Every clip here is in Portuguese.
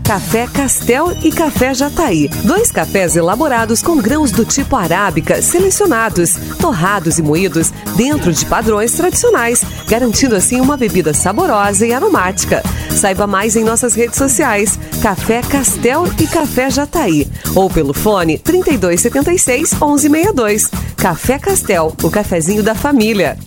Café Castel e Café Jataí. 2 cafés elaborados com grãos do tipo arábica selecionados, torrados e moídos dentro de padrões tradicionais, garantindo assim uma bebida saborosa e aromática. Saiba mais em nossas redes sociais, Café Castel e Café Jataí, ou pelo fone 3276-1162. Café Castel, o cafezinho da família.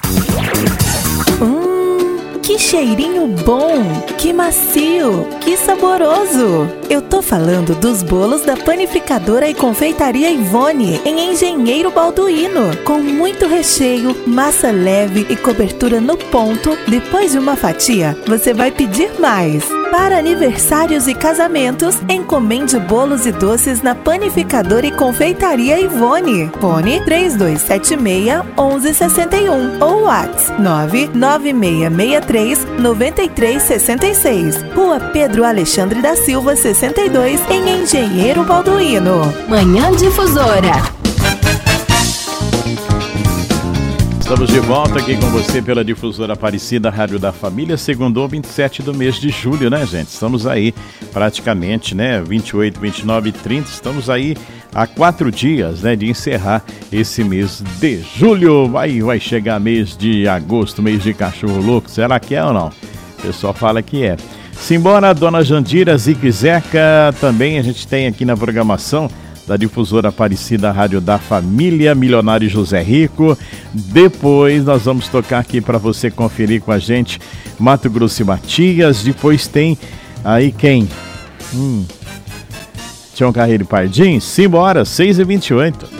Que cheirinho bom, que macio, que saboroso! Eu tô falando dos bolos da Panificadora e Confeitaria Ivone, em Engenheiro Balduino, com muito recheio, massa leve e cobertura no ponto. Depois de uma fatia, você vai pedir mais. Para aniversários e casamentos, encomende bolos e doces na Panificadora e Confeitaria Ivone. Fone 3276-1161 ou WhatsApp 99663-9366. Rua Pedro Alexandre da Silva, 62, em Engenheiro Balduino. Manhã Difusora. Estamos de volta aqui com você pela Difusora Aparecida, Rádio da Família, segundou 27 do mês de julho, né, gente? Estamos aí praticamente, né, 28, 29 e 30, estamos aí há 4 dias, né, de encerrar esse mês de julho. Vai chegar mês de agosto, mês de cachorro louco, será que é ou não? O pessoal fala que é. Simbora, Dona Jandira, Zique Zeca, também a gente tem aqui na programação da Difusora Aparecida, Rádio da Família, Milionário José Rico. Depois nós vamos tocar aqui para você conferir com a gente Mato Grosso e Matias. Depois tem aí quem? Tião Carreiro e Pardim. Simbora, 6h28.